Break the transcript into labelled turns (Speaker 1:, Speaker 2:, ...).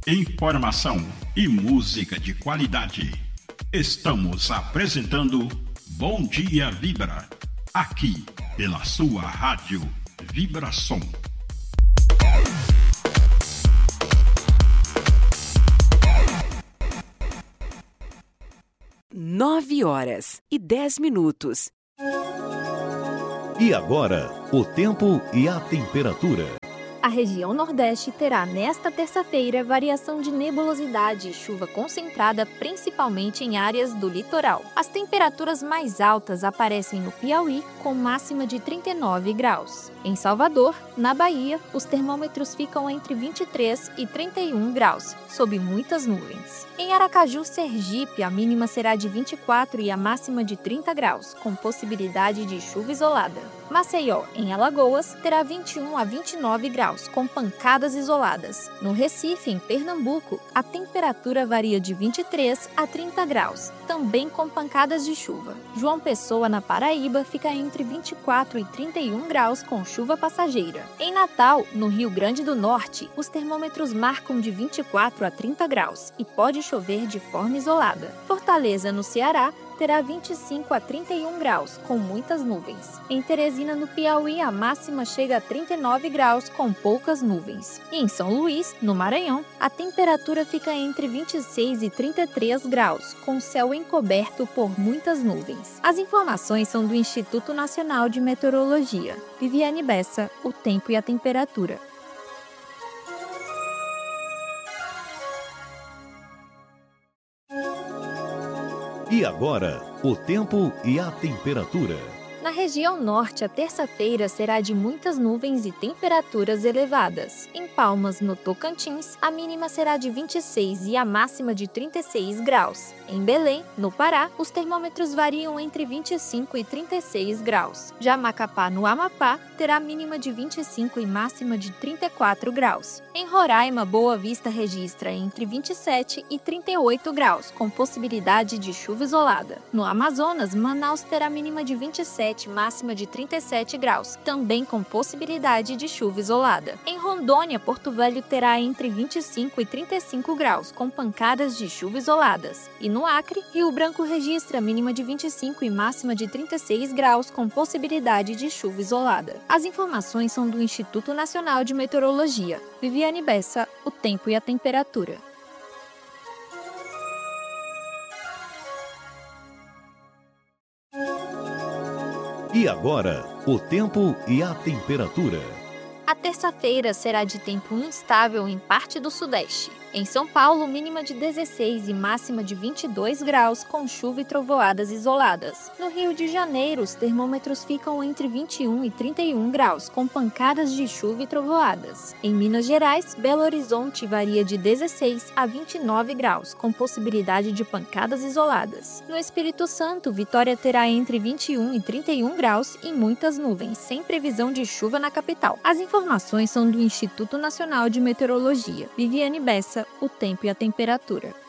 Speaker 1: Informação e música de qualidade. Estamos apresentando Bom Dia Vibra, aqui pela sua rádio Vibração.
Speaker 2: Nove horas e 10 minutos.
Speaker 3: E agora, o tempo e a temperatura.
Speaker 4: A região Nordeste terá nesta terça-feira variação de nebulosidade e chuva concentrada principalmente em áreas do litoral. As temperaturas mais altas aparecem no Piauí, com máxima de 39 graus. Em Salvador, na Bahia, os termômetros ficam entre 23 e 31 graus, sob muitas nuvens. Em Aracaju, Sergipe, a mínima será de 24 e a máxima de 30 graus, com possibilidade de chuva isolada. Maceió, em Alagoas, terá 21 a 29 graus, com pancadas isoladas. No Recife, em Pernambuco, a temperatura varia de 23 a 30 graus, também com pancadas de chuva. João Pessoa, na Paraíba, fica entre 24 e 31 graus, com chuva passageira. Em Natal, no Rio Grande do Norte, os termômetros marcam de 24 a 30 graus e pode chover de forma isolada. Fortaleza, no Ceará, terá 25 a 31 graus, com muitas nuvens. Em Teresina, no Piauí, a máxima chega a 39 graus, com poucas nuvens. E em São Luís, no Maranhão, a temperatura fica entre 26 e 33 graus, com céu encoberto por muitas nuvens. As informações são do Instituto Nacional de Meteorologia. Viviane Bessa, o tempo e a temperatura.
Speaker 3: E agora, o tempo e a temperatura.
Speaker 4: Na região norte, a terça-feira será de muitas nuvens e temperaturas elevadas. Em Palmas, no Tocantins, a mínima será de 26 e a máxima de 36 graus. Em Belém, no Pará, os termômetros variam entre 25 e 36 graus. Já Macapá, no Amapá, terá mínima de 25 e máxima de 34 graus. Em Roraima, Boa Vista registra entre 27 e 38 graus, com possibilidade de chuva isolada. No Amazonas, Manaus terá mínima de 27, máxima de 37 graus, também com possibilidade de chuva isolada. Em Rondônia, Porto Velho terá entre 25 e 35 graus, com pancadas de chuva isoladas. E no Acre, Rio Branco registra mínima de 25 e máxima de 36 graus, com possibilidade de chuva isolada. As informações são do Instituto Nacional de Meteorologia. Viviane Bessa, o tempo e a temperatura.
Speaker 3: E agora, o tempo e a temperatura.
Speaker 4: A terça-feira será de tempo instável em parte do Sudeste. Em São Paulo, mínima de 16 e máxima de 22 graus, com chuva e trovoadas isoladas. No Rio de Janeiro, os termômetros ficam entre 21 e 31 graus, com pancadas de chuva e trovoadas. Em Minas Gerais, Belo Horizonte varia de 16 a 29 graus, com possibilidade de pancadas isoladas. No Espírito Santo, Vitória terá entre 21 e 31 graus e muitas nuvens, sem previsão de chuva na capital. As informações são do Instituto Nacional de Meteorologia. Viviane Bessa, o tempo e a temperatura.